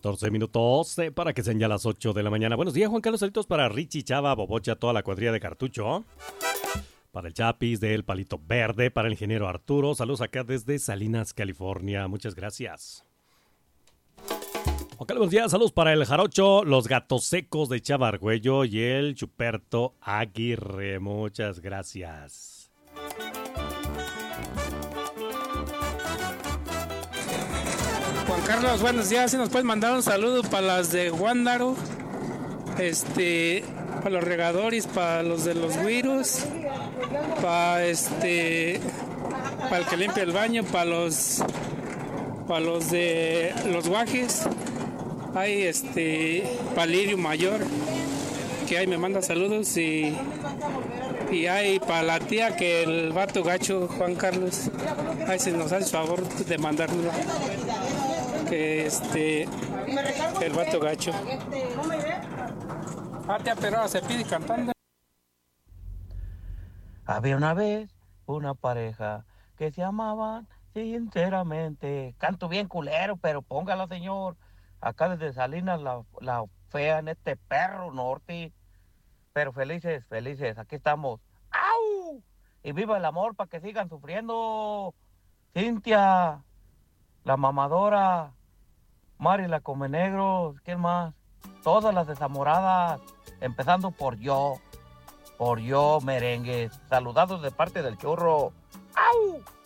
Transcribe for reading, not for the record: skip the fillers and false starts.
14 minutos para que sean ya las 8 de la mañana. Buenos días, Juan Carlos. Saludos para Richie, Chava, Bobocha, toda la cuadrilla de Cartucho. Para el Chapis del Palito Verde, para el ingeniero Arturo. Saludos acá desde Salinas, California. Muchas gracias. Juan Carlos, buenos días. Saludos para el Jarocho, los Gatos Secos de Chava Argüello y el Chuperto Aguirre. Muchas gracias. Juan Carlos, buenos días. Si nos puedes mandar un saludo para las de Guándaro, para los regadores, para los de los güiros, para para el que limpia el baño, para los de los guajes. Hay para Lirio Mayor, que ahí me manda saludos, y hay para la tía que el vato gacho, Juan Carlos, ahí se nos hace favor de mandárnoslo, que el vato gacho. Tía Perona se pide cantando. Había una vez una pareja que se amaban sinceramente. Canto bien culero, pero póngalo, señor. Acá desde Salinas la fea en este perro norte. Pero felices, aquí estamos. ¡Au! Y viva el amor para que sigan sufriendo. Cintia, la mamadora, Mari la come negros, ¿quién más? Todas las desamoradas, empezando por yo, merengues. Saludados de parte del churro. ¡Au!